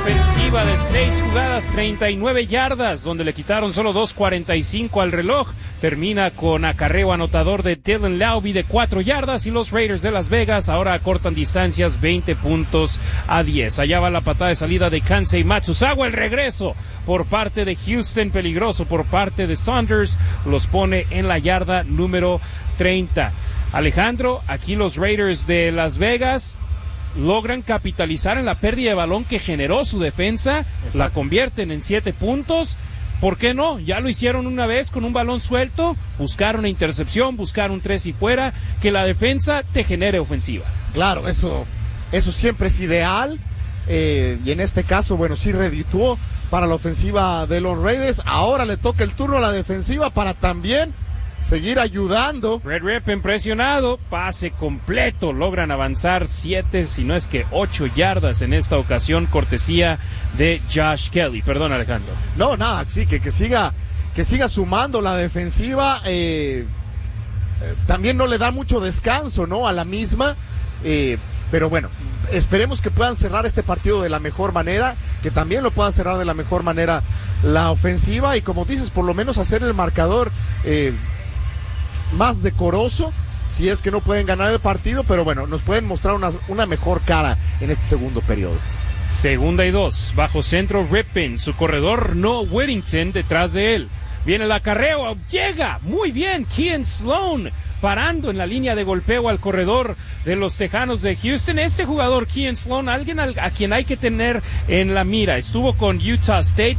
ofensiva de 6 jugadas, 39 yardas, donde le quitaron solo 2:45 al reloj. Termina con acarreo anotador de Dylan Laube de 4 yardas y los Raiders de Las Vegas ahora acortan distancias 20-10. Allá va la patada de salida de Kansei Matsuzawa, el regreso por parte de Houston, peligroso por parte de Saunders, los pone en la yarda número 30. Alejandro, aquí los Raiders de Las Vegas logran capitalizar en la pérdida de balón que generó su defensa. Exacto. La convierten en 7 puntos. ¿Por qué no? Ya lo hicieron una vez con un balón suelto, buscar una intercepción, buscar un 3 y fuera, que la defensa te genere ofensiva. Claro, eso siempre es ideal, y en este caso, bueno, sí redituó para la ofensiva de los Raiders. Ahora le toca el turno a la defensiva para también seguir ayudando. Brett Rypien presionado, pase completo, logran avanzar 7, si no es que 8 yardas en esta ocasión, cortesía de Josh Kelly. Perdón, Alejandro. No, nada, sí, que siga sumando la defensiva. También no le da mucho descanso, ¿no? A la misma, pero bueno, esperemos que puedan cerrar este partido de la mejor manera, que también lo pueda cerrar de la mejor manera la ofensiva, y como dices, por lo menos hacer el marcador más decoroso, si es que no pueden ganar el partido, pero bueno, nos pueden mostrar una mejor cara en este segundo periodo. 2nd y 2, bajo centro Rypien, su corredor Noah Whittington detrás de él. Viene el acarreo, llega muy bien Kean Sloan, parando en la línea de golpeo al corredor de los Tejanos de Houston. Este jugador, Kean Sloan, alguien a quien hay que tener en la mira. Estuvo con Utah State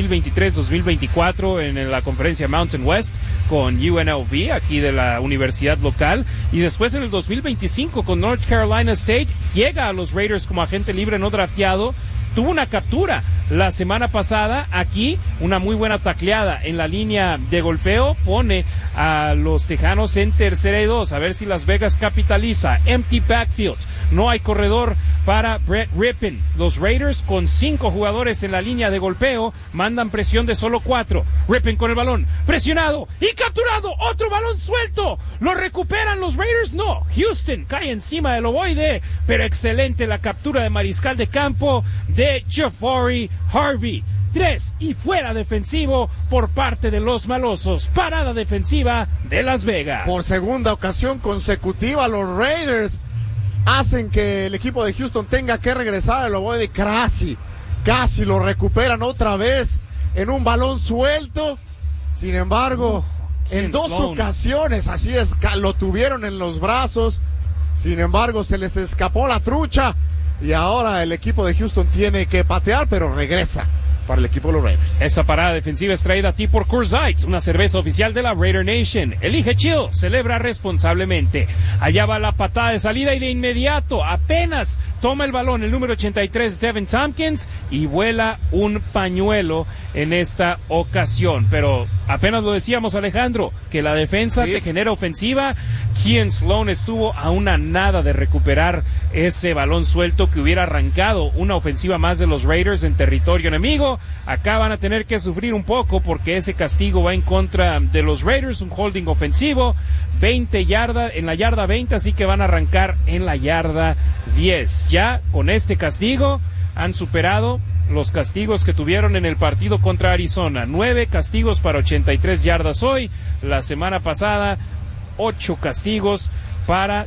2023-2024 en la conferencia Mountain West con UNLV, aquí de la universidad local, y después en el 2025 con North Carolina State, llega a los Raiders como agente libre no drafteado. Tuvo una captura la semana pasada, aquí una muy buena tacleada en la línea de golpeo, pone a los Tejanos en 3rd y 2, a ver si Las Vegas capitaliza. Empty backfield, no hay corredor para Brett Rypien. Los Raiders con 5 jugadores en la línea de golpeo, mandan presión de solo 4. Rypien con el balón, presionado y capturado, otro balón suelto, lo recuperan los Raiders, no, Houston cae encima del ovoide, pero excelente la captura de mariscal de campo de Jahfari Harvey. 3 y fuera defensivo por parte de los malosos. Parada defensiva de Las Vegas. Por segunda ocasión consecutiva, los Raiders hacen que el equipo de Houston tenga que regresar al ovoide. Casi lo recuperan otra vez en un balón suelto. Sin embargo, en 2 ocasiones, así es, lo tuvieron en los brazos. Sin embargo, se les escapó la trucha. Y ahora el equipo de Houston tiene que patear, pero regresa para el equipo de los Raiders. Esta parada defensiva es traída a ti por Coors Light, una cerveza oficial de la Raider Nation. Elige chill, celebra responsablemente. Allá va la patada de salida y de inmediato, apenas toma el balón el número 83, Devin Tompkins, y vuela un pañuelo en esta ocasión. Pero apenas lo decíamos, Alejandro, que la defensa te genera ofensiva. Kean Sloan estuvo a una nada de recuperar ese balón suelto que hubiera arrancado una ofensiva más de los Raiders en territorio enemigo. Acá van a tener que sufrir un poco porque ese castigo va en contra de los Raiders, un holding ofensivo, 20 yardas, en la yarda 20, así que van a arrancar en la yarda 10. Ya con este castigo han superado los castigos que tuvieron en el partido contra Arizona. 9 castigos para 83 yardas hoy. La semana pasada 8 castigos para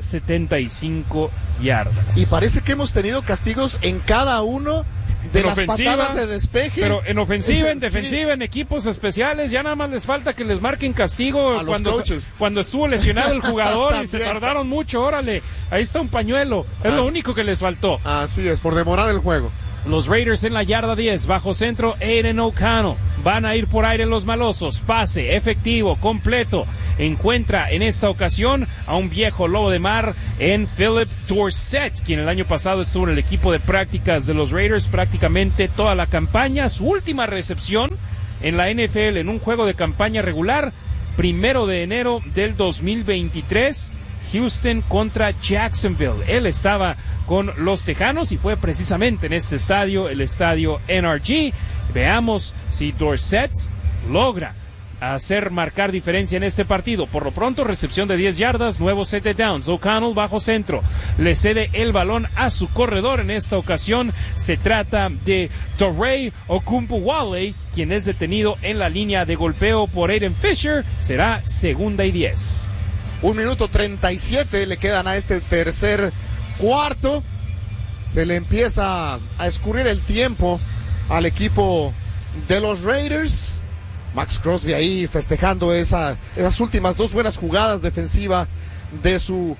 75 yardas. Y parece que hemos tenido castigos en cada uno de las patadas de despeje. Pero en ofensiva, en defensiva, en equipos especiales, ya nada más les falta que les marquen castigo cuando estuvo lesionado el jugador y se tardaron mucho. Órale, ahí está un pañuelo. Es lo único que les faltó. Así es, por demorar el juego. Los Raiders en la yarda 10, bajo centro Aiden O'Connell. Van a ir por aire los malosos. Pase efectivo, completo. Encuentra en esta ocasión a un viejo lobo de mar en Philip Dorsett, quien el año pasado estuvo en el equipo de prácticas de los Raiders prácticamente toda la campaña. Su última recepción en la NFL en un juego de campaña regular, 1 de enero del 2023. Houston contra Jacksonville. Él estaba con los Tejanos y fue precisamente en este estadio, el estadio NRG. Veamos si Dorsett logra hacer marcar diferencia en este partido. Por lo pronto, recepción de 10 yardas, nuevo set de downs. O'Connell bajo centro, le cede el balón a su corredor. En esta ocasión se trata de Torrey Okumpuwale, quien es detenido en la línea de golpeo por Aiden Fisher. Será 2nd y 10. 1 minuto 37 le quedan a este tercer cuarto. Se le empieza a escurrir el tiempo al equipo de los Raiders. Max Crosby ahí festejando esas últimas 2 buenas jugadas defensivas de su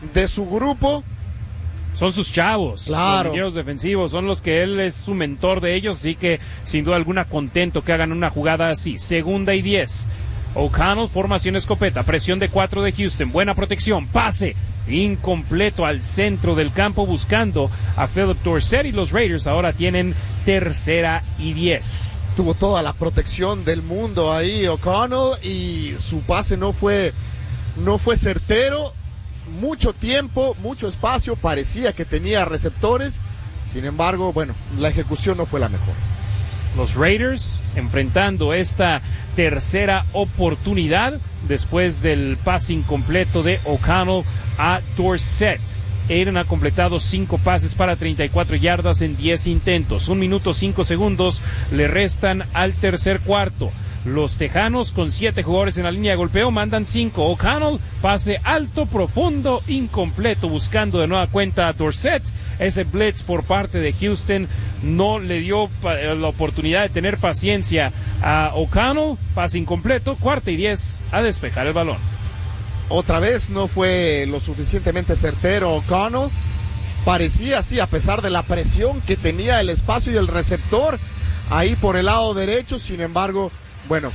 grupo. Son sus chavos, claro. Los linieros defensivos, son los que él es su mentor de ellos, así que sin duda alguna contento que hagan una jugada así. 2nd y 10. O'Connell, formación escopeta, presión de 4 de Houston, buena protección, pase incompleto al centro del campo buscando a Philip Dorsett, y los Raiders ahora tienen 3rd y 10. Tuvo toda la protección del mundo ahí O'Connell y su pase no fue certero. Mucho tiempo, mucho espacio, parecía que tenía receptores. Sin embargo, bueno, la ejecución no fue la mejor. Los Raiders enfrentando esta tercera oportunidad después del pase incompleto de O'Connell a Dorsett. Aiden ha completado 5 pases para 34 yardas en 10 intentos. 1 minuto 5 segundos le restan al tercer cuarto. Los Tejanos, con 7 jugadores en la línea de golpeo, mandan 5. O'Connell, pase alto, profundo, incompleto, buscando de nueva cuenta a Dorsett. Ese blitz por parte de Houston no le dio la oportunidad de tener paciencia a O'Connell. Pase incompleto, 4th y 10, a despejar el balón. Otra vez no fue lo suficientemente certero O'Connell. Parecía así, a pesar de la presión que tenía el espacio y el receptor ahí por el lado derecho. Sin embargo, bueno,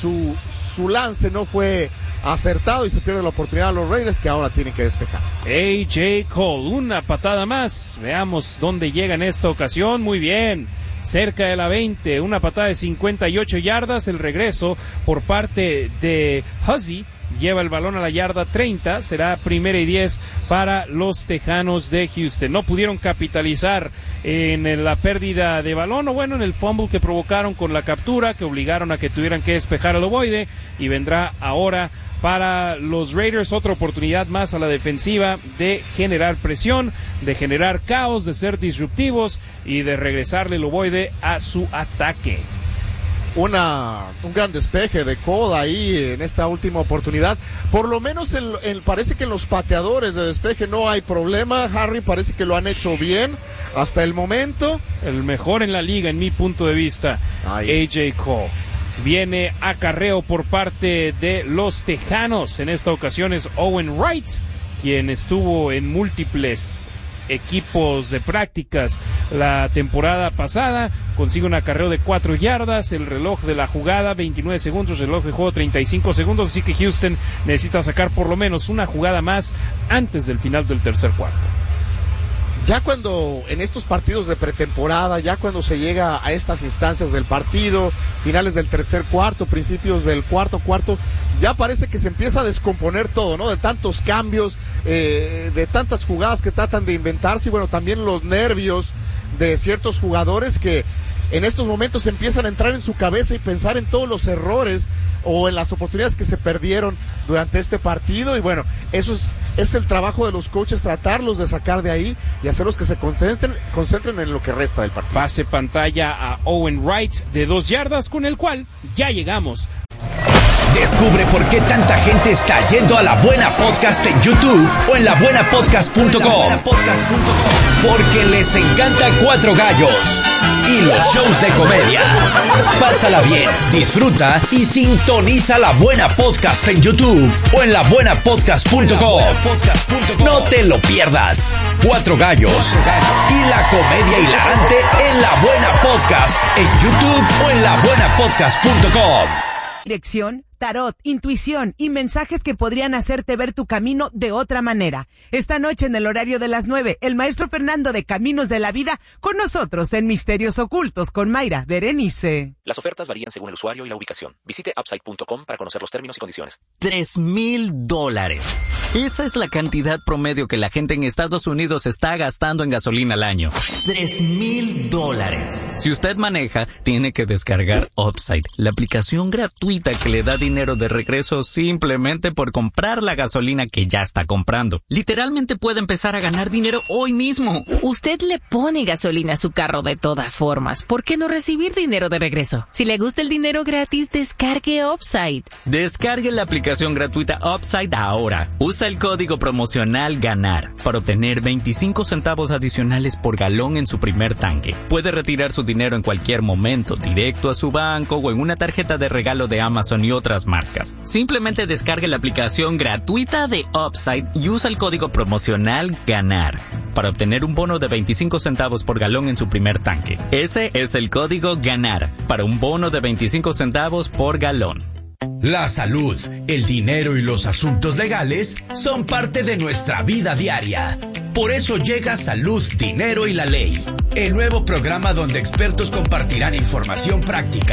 su lance no fue acertado y se pierde la oportunidad a los Raiders, que ahora tienen que despejar. A.J. Cole, una patada más. Veamos dónde llega en esta ocasión. Muy bien, cerca de la 20, una patada de 58 yardas. El regreso por parte de Huzzy lleva el balón a la yarda 30, será 1st y 10 para los Tejanos de Houston. No pudieron capitalizar en la pérdida de balón, o bueno, en el fumble que provocaron con la captura, que obligaron a que tuvieran que despejar el ovoide, y vendrá ahora para los Raiders otra oportunidad más a la defensiva de generar presión, de generar caos, de ser disruptivos y de regresarle el ovoide a su ataque. Un gran despeje de Cole ahí en esta última oportunidad. Por lo menos parece que en los pateadores de despeje no hay problema. Harry, parece que lo han hecho bien hasta el momento. El mejor en la liga en mi punto de vista. A.J. Cole. Viene acarreo por parte de los Tejanos. En esta ocasión es Owen Wright, quien estuvo en múltiples equipos de prácticas la temporada pasada. Consigue un acarreo de 4 yardas, el reloj de la jugada 29 segundos, reloj de juego 35 segundos, así que Houston necesita sacar por lo menos una jugada más antes del final del tercer cuarto. Ya cuando en estos partidos de pretemporada, ya cuando se llega a estas instancias del partido, finales del tercer cuarto, principios del cuarto cuarto, ya parece que se empieza a descomponer todo, ¿no? De tantos cambios, de tantas jugadas que tratan de inventarse, y bueno, también los nervios de ciertos jugadores que en estos momentos empiezan a entrar en su cabeza y pensar en todos los errores o en las oportunidades que se perdieron durante este partido. Y bueno, eso es el trabajo de los coaches, tratarlos de sacar de ahí y hacerlos que se concentren en lo que resta del partido. Pase pantalla a Owen Wright de 2 yardas, con el cual ya llegamos. Descubre por qué tanta gente está yendo a La Buena Podcast en YouTube o en labuenapodcast.com. Porque les encanta Cuatro Gallos y los shows de comedia. Pásala bien, disfruta y sintoniza La Buena Podcast en YouTube o en labuenapodcast.com. No te lo pierdas. Cuatro Gallos y la comedia hilarante en La Buena Podcast en YouTube o en labuenapodcast.com. Dirección tarot, intuición y mensajes que podrían hacerte ver tu camino de otra manera. Esta noche en el horario de las 9, el maestro Fernando de Caminos de la Vida con nosotros en Misterios Ocultos con Mayra Berenice. Las ofertas varían según el usuario y la ubicación. Visite Upside.com para conocer los términos y condiciones. $3,000. Esa es la cantidad promedio que la gente en Estados Unidos está gastando en gasolina al año. $3,000. Si usted maneja, tiene que descargar Upside, la aplicación gratuita que le da dinero de regreso simplemente por comprar la gasolina que ya está comprando. Literalmente puede empezar a ganar dinero hoy mismo. Usted le pone gasolina a su carro de todas formas. ¿Por qué no recibir dinero de regreso? Si le gusta el dinero gratis, descargue Upside. Descargue la aplicación gratuita Upside ahora. Usa el código promocional GANAR para obtener 25 centavos adicionales por galón en su primer tanque. Puede retirar su dinero en cualquier momento, directo a su banco o en una tarjeta de regalo de Amazon y otras marcas. Simplemente descargue la aplicación gratuita de Upside y usa el código promocional GANAR para obtener un bono de 25 centavos por galón en su primer tanque. Ese es el código GANAR para un bono de 25 centavos por galón. La salud, el dinero y los asuntos legales son parte de nuestra vida diaria. Por eso llega Salud, Dinero y la Ley, el nuevo programa donde expertos compartirán información práctica